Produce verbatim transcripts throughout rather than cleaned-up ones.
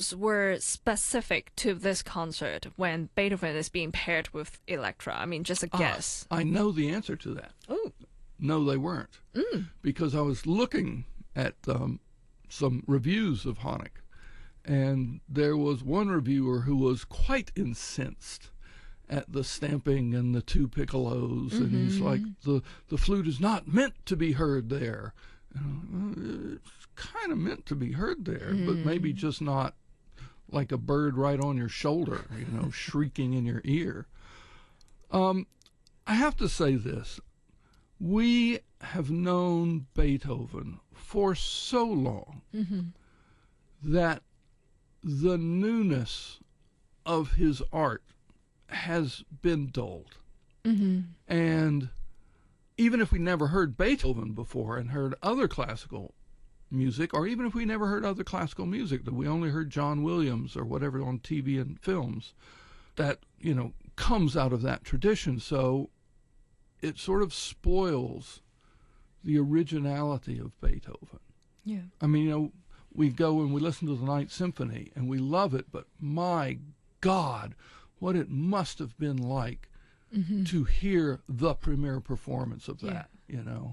rules were specific to this concert when Beethoven is being paired with Elektra? I mean, just a guess. Ah, I know the answer to that. Oh. No, they weren't. Mm. Because I was looking at um, some reviews of Honeck, and there was one reviewer who was quite incensed at the stamping and the two piccolos, mm-hmm. and he's like, the, the flute is not meant to be heard there. And, uh, it's kind of meant to be heard there, mm. but maybe just not like a bird right on your shoulder, you know, shrieking in your ear. Um, I have to say this. We have known Beethoven for so long mm-hmm. that the newness of his art has been dulled. Mm-hmm. And even if we never heard Beethoven before and heard other classical music, or even if we never heard other classical music, that we only heard John Williams or whatever on T V and films, that, you know, comes out of that tradition. So it sort of spoils the originality of Beethoven. Yeah. I mean, you know, we go and we listen to the Ninth Symphony and we love it, but my God, what it must have been like mm-hmm. to hear the premiere performance of that, yeah. you know.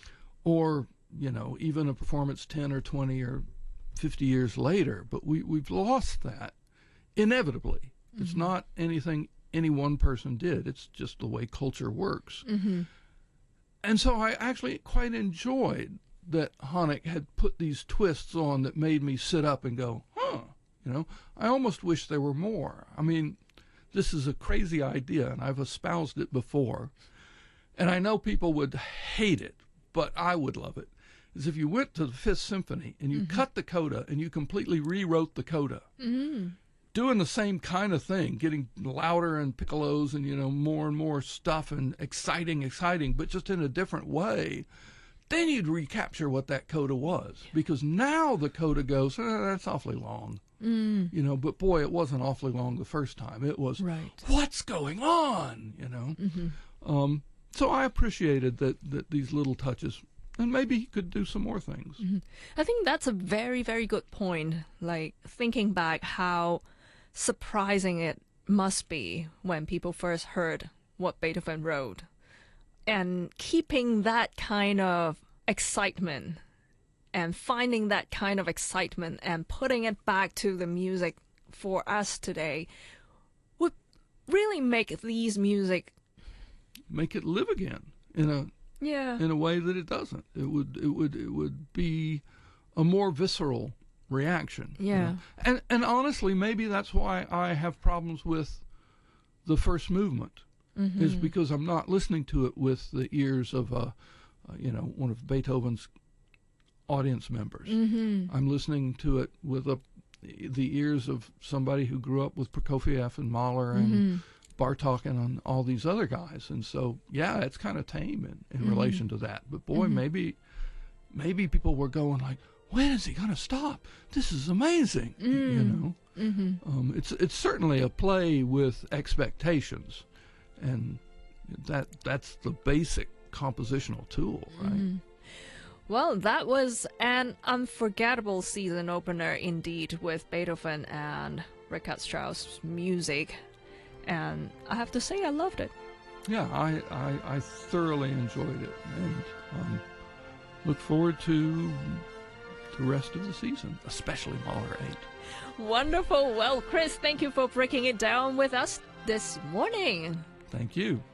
Or, you know, even a performance ten or twenty or fifty years later. But we, we've lost that, inevitably. Mm-hmm. It's not anything any one person did. It's just the way culture works. Mm-hmm. And so I actually quite enjoyed that Honeck had put these twists on that made me sit up and go, huh, you know. I almost wish there were more. I mean, this is a crazy idea, and I've espoused it before. And I know people would hate it, but I would love it. Is if you went to the Fifth Symphony and you mm-hmm. cut the coda and you completely rewrote the coda, mm-hmm. doing the same kind of thing, getting louder and piccolos and, you know, more and more stuff and exciting, exciting, but just in a different way, then you'd recapture what that coda was. Because now the coda goes, eh, that's awfully long. Mm. You know, but boy, it wasn't awfully long the first time. It was, right. What's going on? You know? Mm-hmm. Um, so I appreciated that, that these little touches, and maybe he could do some more things. Mm-hmm. I think that's a very, very good point. Like, thinking back how surprising it must be when people first heard what Beethoven wrote, and keeping that kind of excitement and finding that kind of excitement and putting it back to the music for us today would really make these music make it live again in a yeah in a way that it doesn't. It would it would it would be a more visceral reaction. Yeah. You know? And and honestly, maybe that's why I have problems with the first movement. Mm-hmm. Is because I'm not listening to it with the ears of a, uh, you know, one of Beethoven's audience members. Mm-hmm. I'm listening to it with a, the ears of somebody who grew up with Prokofiev and Mahler and mm-hmm. Bartók and on all these other guys. And so, yeah, it's kind of tame in, in mm-hmm. relation to that. But boy, mm-hmm. maybe maybe people were going like, when is he going to stop? This is amazing. Mm-hmm. You know, mm-hmm. um, it's it's certainly a play with expectations. And that that's the basic compositional tool, right? Mm-hmm. Well, that was an unforgettable season opener indeed, with Beethoven and Richard Strauss music. And I have to say, I loved it. Yeah, I, I, I thoroughly enjoyed it, and um, look forward to the rest of the season, especially Mahler eight. Wonderful. Well, Chris, thank you for breaking it down with us this morning. Thank you.